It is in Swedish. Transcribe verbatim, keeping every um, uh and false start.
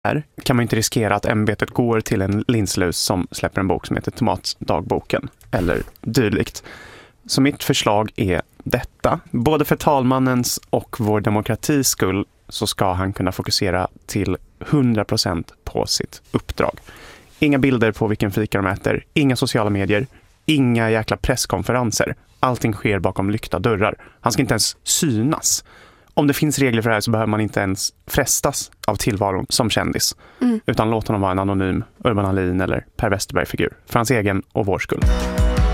Här kan man inte riskera att ämbetet går till en linslus som släpper en bok som heter Tomatdagboken eller dylikt. Så mitt förslag är detta. Både för talmannens och vår demokratis skull så ska han kunna fokusera till hundra procent på sitt uppdrag. Inga bilder på vilken fika de äter, inga sociala medier, inga jäkla presskonferenser. Allting sker bakom lyckta dörrar. Han ska inte ens synas. Om det finns regler för det här så behöver man inte ens frestas av tillvaron som kändis. Mm. Utan låt honom vara en anonym Urban Ahlin eller Per Westerberg-figur. För hans egen och vår skull.